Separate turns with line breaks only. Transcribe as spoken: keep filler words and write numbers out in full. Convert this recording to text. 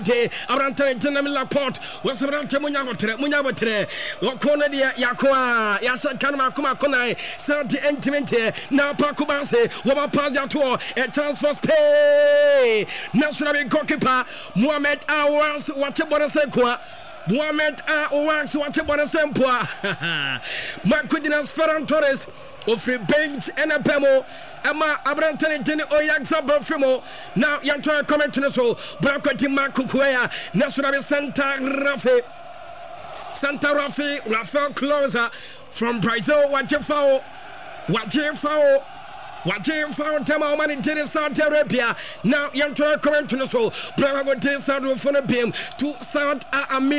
Abrante Tenam Laporte was Abrante Munyabotre, Munyabotre, Okonadia Yakoa, Yasa Kanama Kuma Konai, Santi Entimente, now Pakubase, Wamapadia Tour, a transfer pay. National goalkeeper, Mohamed Awas, Watchabona Sequa. Mohamed Awas, Watchabona Sempua. Macudinas Ferran Torres. Ofri bench and a pemo, Emma Abrantani Oyaxa Bofrimo. Now you're trying to comment to us all. Brancoti Makukwea, National Santa Rafe, Santa Rafe, Rafael Closer from Brazil, Wajefao, Wajefao. Watching for Tama Mani Tiri Saudi Arabia. Now you're trying to comment to us all. Brancoti Sadu for the beam to South America.